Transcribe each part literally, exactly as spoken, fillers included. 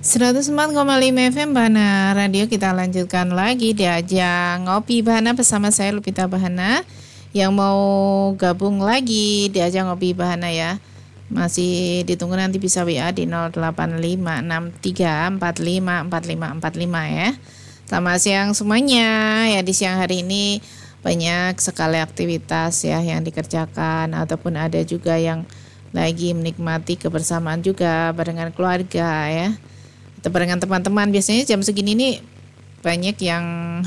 seratus empat koma lima F M Bahana Radio. Kita lanjutkan lagi di ajang Ngopi Bahana bersama saya Lupita Bahana. Yang mau gabung lagi di ajang Ngopi Bahana ya, masih ditunggu, nanti bisa W A di nol delapan lima enam tiga empat lima empat lima empat lima ya. Selamat siang semuanya ya. Di siang hari ini banyak sekali aktivitas ya yang dikerjakan, ataupun ada juga yang lagi menikmati kebersamaan juga barengan keluarga ya, atau barengan teman-teman. Biasanya jam segini nih banyak yang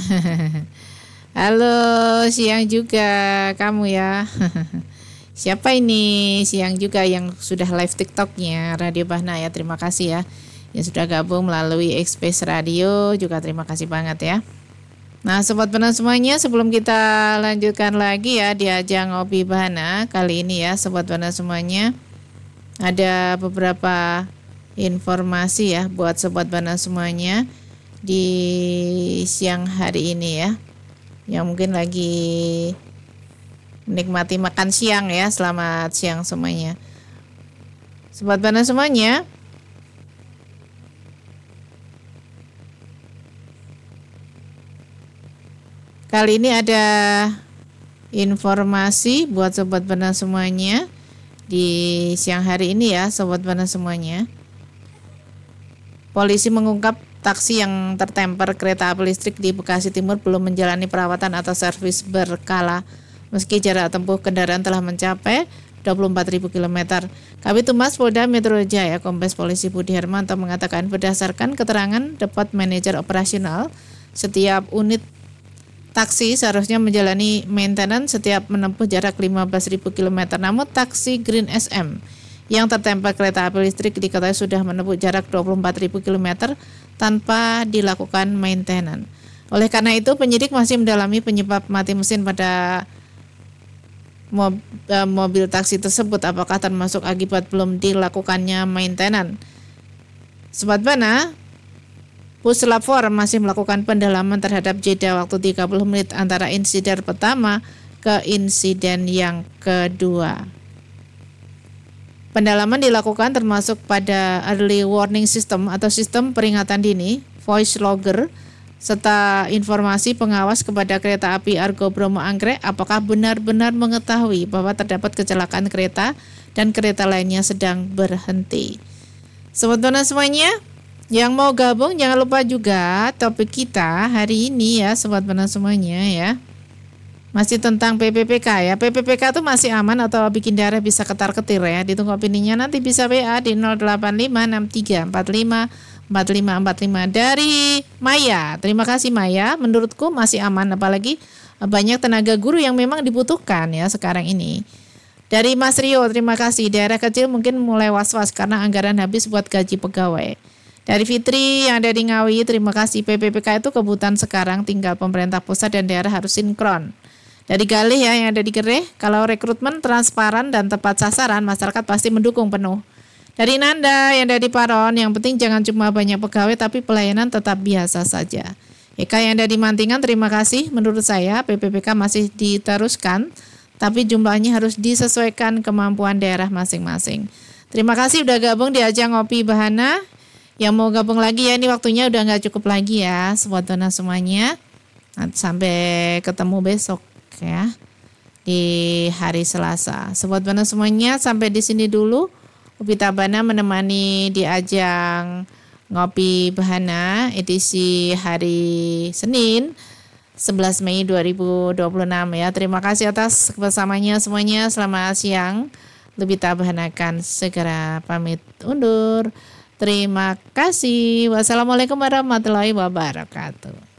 halo siang juga kamu ya. Siapa ini siang juga yang sudah live TikToknya Radio Bahana ya, terima kasih ya yang sudah gabung melalui X-Space Radio juga, terima kasih banget ya. Nah Sobat Bahana semuanya, sebelum kita lanjutkan lagi ya di ajang Ngopi Bahana kali ini ya Sobat Bahana semuanya, ada beberapa informasi ya buat Sobat Bahana semuanya di siang hari ini ya, yang mungkin lagi menikmati makan siang ya. Selamat siang semuanya Sobat Bahana semuanya. Kali ini ada informasi buat Sobat Bahana semuanya di siang hari ini ya Sobat Bahana semuanya. Polisi mengungkap taksi yang tertemper kereta api listrik di Bekasi Timur belum menjalani perawatan atau servis berkala meski jarak tempuh kendaraan telah mencapai dua puluh empat ribu kilometer. Kabid Humas Polda Metro Jaya Kombes Polisi Budi Hermanto mengatakan berdasarkan keterangan Depot Manajer Operasional, setiap unit taksi seharusnya menjalani maintenance setiap menempuh jarak lima belas ribu kilometer. Namun taksi Green S M yang tertempel kereta api listrik diketahui sudah menempuh jarak dua puluh empat ribu kilometer tanpa dilakukan maintenance. Oleh karena itu, penyidik masih mendalami penyebab mati mesin pada mob, eh, mobil taksi tersebut, apakah termasuk akibat belum dilakukannya maintenance. Sobat Bahana, Puslap empat masih melakukan pendalaman terhadap jeda waktu tiga puluh menit antara insiden pertama ke insiden yang kedua. Pendalaman dilakukan termasuk pada early warning system atau sistem peringatan dini, voice logger, serta informasi pengawas kepada kereta api Argo Bromo Anggrek apakah benar-benar mengetahui bahwa terdapat kecelakaan kereta dan kereta lainnya sedang berhenti. Sobat Bahana semuanya, yang mau gabung jangan lupa juga topik kita hari ini ya Sobat Bahana semuanya ya, masih tentang P P P K ya. P P P K itu masih aman atau bikin daerah bisa ketar-ketir ya. Ditunggu opininya, nanti bisa W A di nol delapan lima enam tiga empat lima empat lima empat lima dari Maya. Terima kasih Maya, menurutku masih aman, apalagi banyak tenaga guru yang memang dibutuhkan ya sekarang ini. Dari Mas Rio, terima kasih. Daerah kecil mungkin mulai was-was karena anggaran habis buat gaji pegawai. Dari Fitri yang ada di Ngawi, terima kasih. P P P K itu kebutuhan sekarang, tinggal pemerintah pusat dan daerah harus sinkron. Dari Galih ya yang ada di Gereh, kalau rekrutmen transparan dan tepat sasaran, masyarakat pasti mendukung penuh. Dari Nanda yang ada di Paron, yang penting jangan cuma banyak pegawai tapi pelayanan tetap biasa saja. Eka yang ada di Mantingan, terima kasih. Menurut saya P P P K masih diteruskan, tapi jumlahnya harus disesuaikan kemampuan daerah masing-masing. Terima kasih udah gabung di ajang Ngopi Bahana. Yang mau gabung lagi ya, ini waktunya udah gak cukup lagi ya Sobat Bahana semuanya. Sampai ketemu besok ya di hari Selasa. Sobat Bahana semuanya, sampai di sini dulu Lupita Bahana menemani di ajang Ngopi Bahana edisi hari Senin sebelas Mei dua ribu dua puluh enam ya. Terima kasih atas kebersamanya semuanya. Selamat siang. Lupita Bahana akan segera pamit undur. Terima kasih. Wassalamualaikum warahmatullahi wabarakatuh.